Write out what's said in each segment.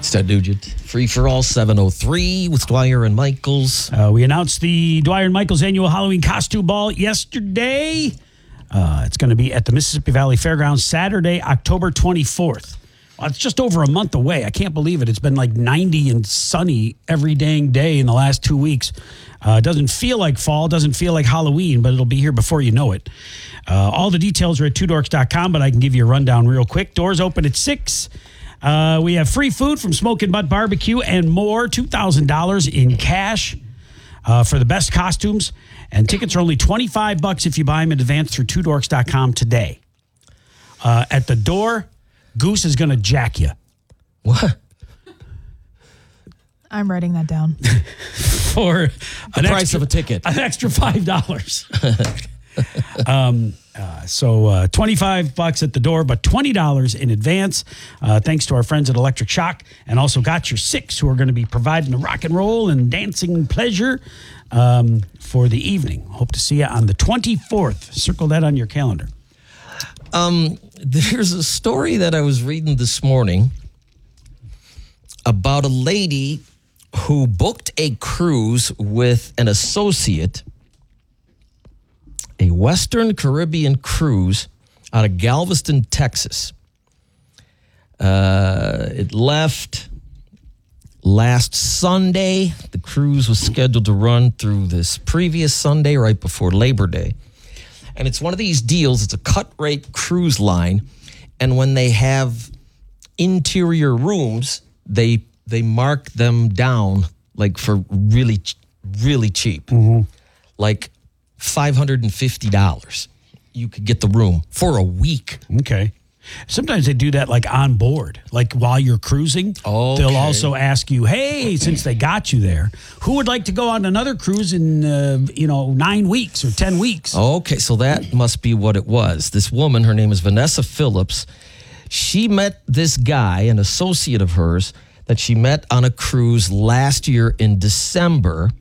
It's Ted Nugent. Free for all 703 with Dwyer and Michaels. We announced the Dwyer and Michaels annual Halloween costume ball yesterday. It's going to be at the Mississippi Valley Fairgrounds Saturday, October 24th. Well, it's just over a month away. I can't believe it. It's been like 90 and sunny every dang day in the last 2 weeks. It doesn't feel like fall, doesn't feel like Halloween, but it'll be here before you know it. All the details are at twodorks.com, but I can give you a rundown real quick. Doors open at 6. We have free food from Smokin' Butt Barbecue and more, $2,000 in cash for the best costumes. And tickets are only $25 if you buy them in advance through twodorks.com today. At the door, Goose is going to jack you. What? I'm writing that down. For the price of a ticket. An extra $5. So $25 at the door, but $20 in advance, thanks to our friends at Electric Shock, and also Got Your Six, who are going to be providing the rock and roll and dancing pleasure for the evening. Hope to see you on the 24th. Circle that on your calendar. There's a story that I was reading this morning about a lady who booked a cruise with an associate, a Western Caribbean cruise out of Galveston, Texas. It left last Sunday. The cruise was scheduled to run through this previous Sunday, right before Labor Day. And it's one of these deals. It's a cut-rate cruise line. And when they have interior rooms, they mark them down like for really, really cheap. Mm-hmm. Like $550. You could get the room for a week. Okay. Sometimes they do that like on board, like while you're cruising. Okay. They'll also ask you, hey, since they got you there, who would like to go on another cruise in, 9 weeks or 10 weeks? Okay, so that must be what it was. This woman, her name is Vanessa Phillips. She met this guy, an associate of hers, that she met on a cruise last year in December.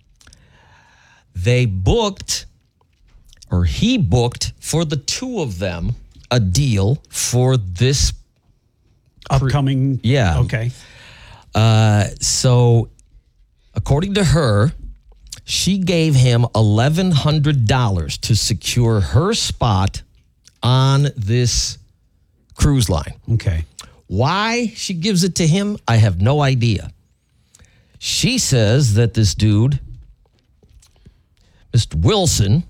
They booked, or he booked, for the two of them, a deal for this upcoming. Yeah. Okay. So, according to her, she gave him $1,100 to secure her spot on this cruise line. Okay. Why she gives it to him, I have no idea. She says that this dude, Mr. Wilson,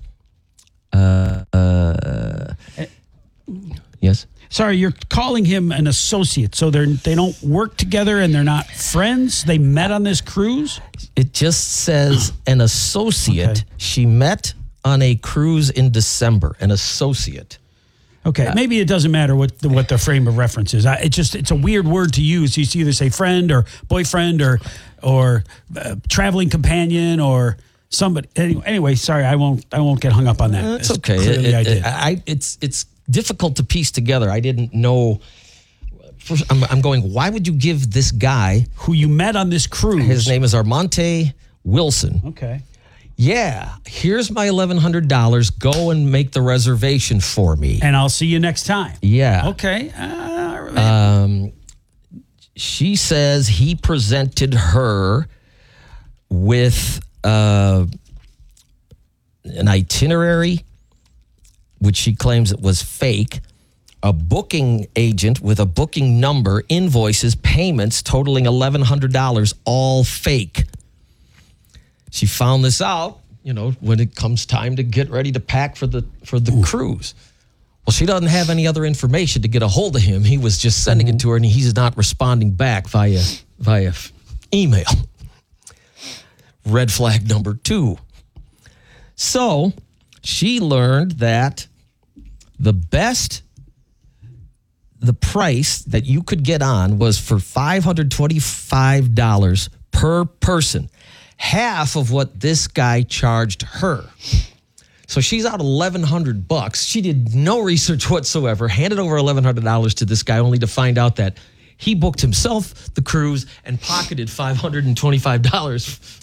yes? Sorry, you're calling him an associate, so they don't work together and they're not friends? They met on this cruise? It just says an associate. Okay. She met on a cruise in December, an associate. Okay, maybe it doesn't matter what the frame of reference is. It's a weird word to use. You either say friend or boyfriend or traveling companion or somebody. Anyway, sorry, I won't get hung up on that. It's okay. Clearly I did. It's difficult to piece together. I didn't know. First, I'm going, why would you give this guy who you met on this cruise? His name is Armonte Wilson. Okay. Yeah, here's my $1,100. Go and make the reservation for me. And I'll see you next time. Yeah. Okay. She says he presented her with an itinerary, which she claims it was fake, a booking agent with a booking number, invoices, payments totaling $1,100, all fake. She found this out, when it comes time to get ready to pack for the cruise. Well, she doesn't have any other information to get a hold of him. He was just sending it to her, and he's not responding back via email. Red flag number 2. So she learned that the price that you could get on was for $525 per person. Half of what this guy charged her. So she's out $1,100. She did no research whatsoever, handed over $1,100 to this guy only to find out that he booked himself the cruise and pocketed $525